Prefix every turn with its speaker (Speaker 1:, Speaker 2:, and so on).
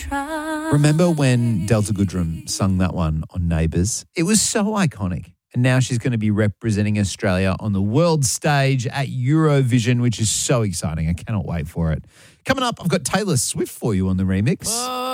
Speaker 1: Remember when Delta Goodrem sung that one on Neighbours? It was so iconic. And now she's going to be representing Australia on the world stage at Eurovision, which is so exciting. I cannot wait for it. Coming up, I've got Taylor Swift for you on the remix.